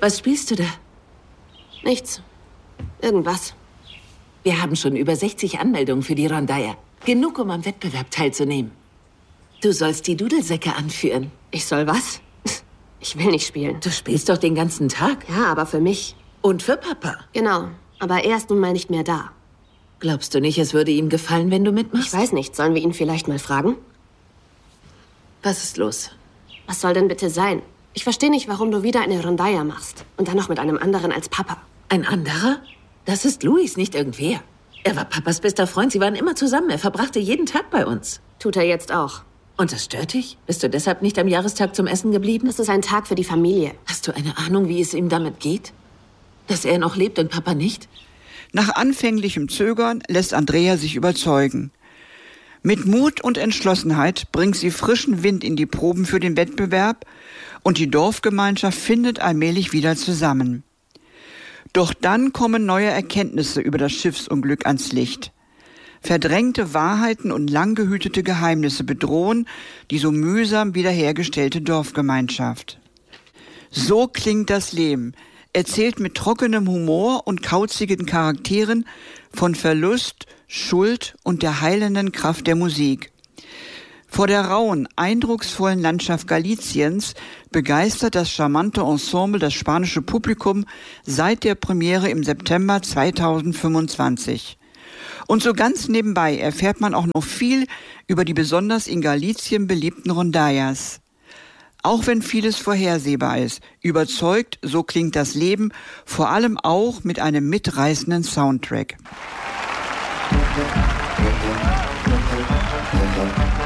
Was spielst du da? Nichts. Irgendwas. Wir haben schon über 60 Anmeldungen für die Rondalla. Genug, um am Wettbewerb teilzunehmen. Du sollst die Dudelsäcke anführen. Ich soll was? Ich will nicht spielen. Du spielst doch den ganzen Tag. Ja, aber für mich. Und für Papa. Genau. Aber er ist nun mal nicht mehr da. Glaubst du nicht, es würde ihm gefallen, wenn du mitmachst? Ich weiß nicht. Sollen wir ihn vielleicht mal fragen? Was ist los? Was soll denn bitte sein? Ich verstehe nicht, warum du wieder eine Rondalla machst. Und dann noch mit einem anderen als Papa. Ein anderer? Das ist Luis, nicht irgendwer. Er war Papas bester Freund. Sie waren immer zusammen. Er verbrachte jeden Tag bei uns. Tut er jetzt auch. Und das stört dich? Bist du deshalb nicht am Jahrestag zum Essen geblieben? Das ist ein Tag für die Familie. Hast du eine Ahnung, wie es ihm damit geht? Dass er noch lebt und Papa nicht? Nach anfänglichem Zögern lässt Andrea sich überzeugen. Mit Mut und Entschlossenheit bringt sie frischen Wind in die Proben für den Wettbewerb und die Dorfgemeinschaft findet allmählich wieder zusammen. Doch dann kommen neue Erkenntnisse über das Schiffsunglück ans Licht. Verdrängte Wahrheiten und lang gehütete Geheimnisse bedrohen die so mühsam wiederhergestellte Dorfgemeinschaft. So klingt das Leben, erzählt mit trockenem Humor und kauzigen Charakteren von Verlust, Schuld und der heilenden Kraft der Musik. Vor der rauen, eindrucksvollen Landschaft Galiciens begeistert das charmante Ensemble das spanische Publikum seit der Premiere im September 2025. Und so ganz nebenbei erfährt man auch noch viel über die besonders in Galicien beliebten Rondallas. Auch wenn vieles vorhersehbar ist, überzeugt, so klingt das Leben, vor allem auch mit einem mitreißenden Soundtrack.